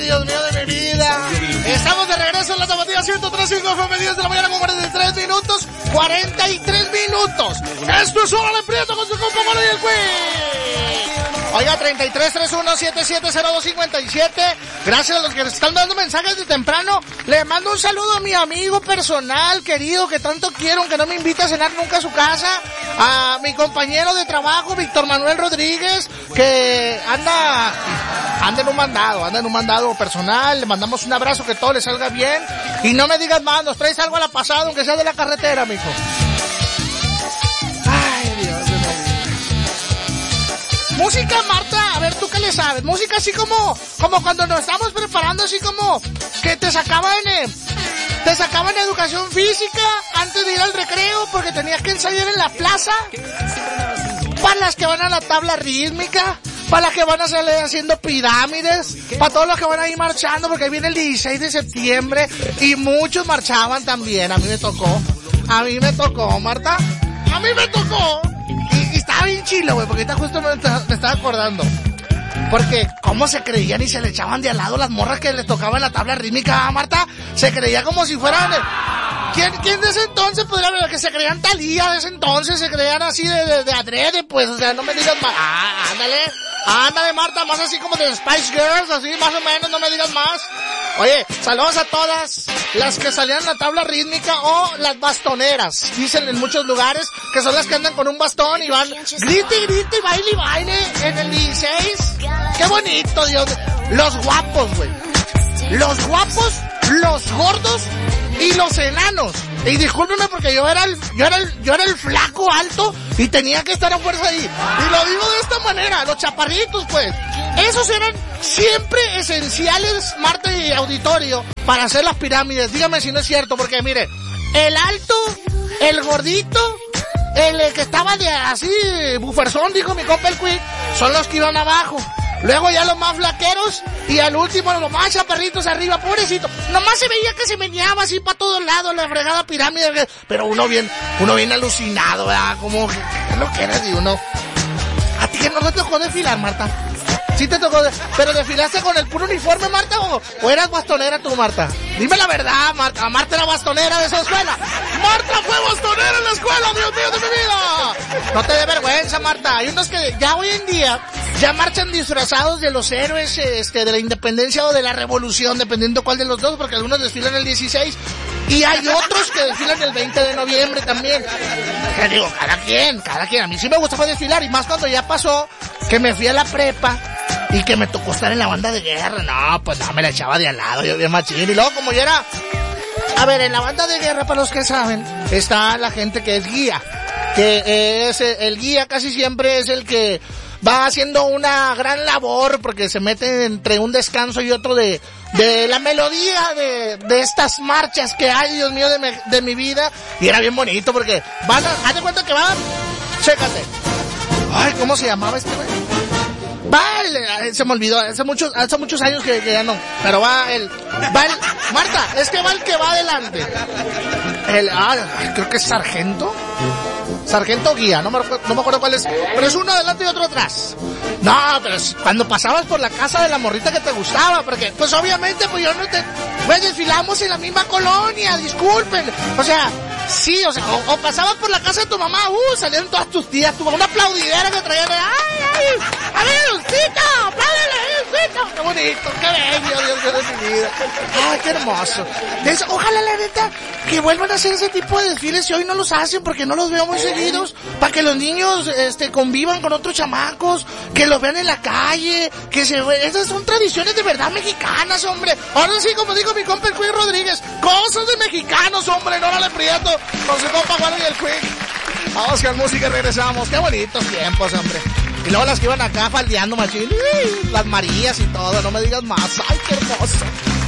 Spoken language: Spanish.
Dios mío de mi vida. Estamos de regreso en la Tapatía 103.5 FM, 10 de la mañana con 43 minutos. 43 minutos. Esto es Órale Prieto con su compa Golo y el Quick. Oiga, 3331770257. Gracias a los que están dando mensajes de temprano. Le mando un saludo a mi amigo personal, querido, que tanto quiero, que no me invita a cenar nunca a su casa. A mi compañero de trabajo, Víctor Manuel Rodríguez, que anda en un mandado personal. Le mandamos un abrazo, que todo le salga bien. Y no me digas más, nos traes algo a la pasada, aunque sea de la carretera, mijo. Ay, Dios de mi vida. Música, Marta, a ver, ¿tú qué le sabes? Música así como cuando nos estamos preparando, así como que te sacaban educación física antes de ir al recreo porque tenías que ensayar en la plaza. Para las que van a la tabla rítmica, para las que van a salir haciendo pirámides, para todos los que van a ir marchando, porque ahí viene el 16 de septiembre y muchos marchaban también. A mí me tocó, Marta, a mí me tocó. Y estaba bien chilo, güey, porque ahorita justo me estaba acordando. Porque cómo se creían y se le echaban de al lado las morras que les tocaban la tabla rítmica, Marta. Se creía como si fueran... ¿Quién de ese entonces podría ver que se creían Talía de ese entonces? Se creían así de adrede, pues, o sea, no me digas más. Ándale, Marta, más así como de Spice Girls, así más o menos, no me digas más. Oye, saludos a todas las que salían en la tabla rítmica o las bastoneras, dicen en muchos lugares, que son las que andan con un bastón y van grite y baile en el 16. Qué bonito, Dios. Los guapos, güey. Los guapos, los gordos y los enanos. Y discúlpenme porque yo era el flaco alto y tenía que estar a fuerza ahí. Y lo digo de esta manera, los chaparritos, pues. Esos eran siempre esenciales, Marta y auditorio, para hacer las pirámides. Dígame si no es cierto, porque mire, el alto, el gordito, el que estaba de así, buferzón, dijo mi compa el Quick, son los que iban abajo. Luego ya los más flaqueros y al último los más chaparritos arriba, pobrecito. Nomás se veía que se meneaba así para todos lados la fregada pirámide, pero uno bien alucinado, ¿verdad? Como que es lo que era de uno. ¿A ti que no te tocó desfilar, Marta? Sí te tocó, pero ¿desfilaste con el puro uniforme, Marta, o eras bastonera tú, Marta? Dime la verdad, Marta. Marta era bastonera de esa escuela. ¡Marta fue bastonera en la escuela, Dios mío de mi vida! No te dé vergüenza, Marta. Hay unos que ya hoy en día ya marchan disfrazados de los héroes de la independencia o de la revolución, dependiendo cuál de los dos, porque algunos desfilan el 16 y hay otros que desfilan el 20 de noviembre también. Que digo, cada quien. A mí sí me gusta desfilar, y más cuando ya pasó que me fui a la prepa y que me tocó estar en la banda de guerra. No, pues no, me la echaba de al lado, yo bien machín. Y luego como yo era... A ver, en la banda de guerra, para los que saben, está la gente que es guía. Que es el guía, casi siempre es el que va haciendo una gran labor, porque se mete entre un descanso y otro de la melodía de estas marchas que hay, Dios mío, de mi vida. Y era bien bonito, porque haz de cuenta que van, chécate. Ay, ¿cómo se llamaba este güey? Se me olvidó, hace muchos años que ya no, pero Marta, es que va el que va adelante. Creo que es sargento guía, no me acuerdo cuál es, pero es uno adelante y otro atrás. No, pero cuando pasabas por la casa de la morrita que te gustaba, porque, pues obviamente, pues yo no pues desfilamos en la misma colonia, disculpen, o sea, sí, o sea, o pasabas por la casa de tu mamá, salían todas tus tías, tu mamá, una aplaudidera que traían, ¡ay! ¡A ver, Dulcito! ¡Apláudale, Dulcito! ¡Qué bonito! ¡Qué bello, Dios mío de mi vida! ¡Ay, qué hermoso! Ojalá, la neta, que vuelvan a hacer ese tipo de desfiles y hoy no los hacen porque no los veo muy seguidos, para que los niños, convivan con otros chamacos, que los vean en la calle, esas son tradiciones de verdad mexicanas, hombre. Ahora sí, como dijo mi compa el Quick Rodríguez, cosas de mexicanos, hombre, no la Prieto, con su compa Juan y el Quick. Vamos con música y regresamos. Qué bonitos tiempos, hombre. Y luego las que iban acá faldeando machín, las Marías y todo, no me digas más. Ay, qué hermoso.